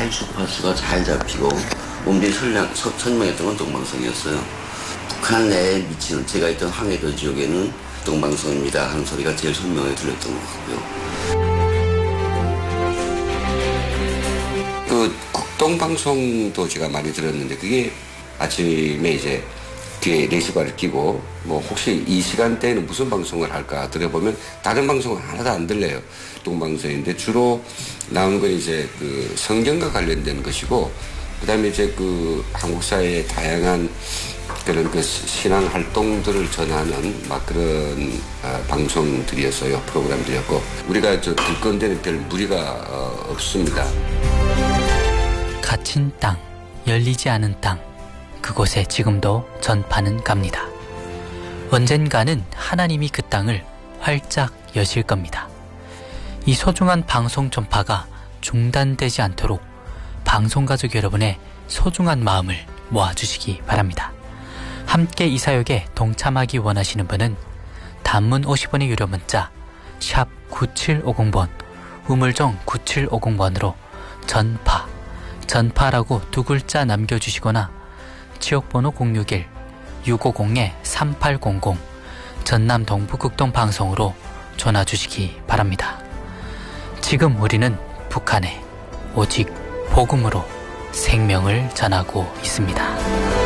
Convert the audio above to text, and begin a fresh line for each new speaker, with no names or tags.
잘 주파수가 잘 잡히고 몸들이 선명했던 건 동방송이었어요. 북한 내에 미치는 제가 있던 황해도 지역에는 동방송입니다 하는 소리가 제일 선명하게 들렸던 것 같고요.
그 국동방송도 제가 많이 들었는데 그게 아침에 이제 귀에 레시바를 끼고 뭐 혹시 이 시간대에는 무슨 방송을 할까 들어보면 다른 방송은 하나도 안 들려요. 동방송인데 주로 나오는 건 이제 그 성경과 관련된 것이고 그다음에 이제 그 한국 사회의 다양한 그런 그 신앙 활동들을 전하는 막 그런 방송들이었어요. 프로그램들이었고 우리가 저 들건 데는 별 무리가 없습니다.
갇힌 땅, 열리지 않은 땅, 그곳에 지금도 전파는 갑니다. 언젠가는 하나님이 그 땅을 활짝 여실 겁니다. 이 소중한 방송 전파가 중단되지 않도록 방송가족 여러분의 소중한 마음을 모아주시기 바랍니다. 함께 이 사역에 동참하기 원하시는 분은 단문 50원의 유료 문자 샵 9750번 우물정 9750번으로 전파라고 두 글자 남겨주시거나 지역번호 061-650-3800 전남 동부극동방송으로 전화주시기 바랍니다. 지금 우리는 북한에 오직 복음으로 생명을 전하고 있습니다.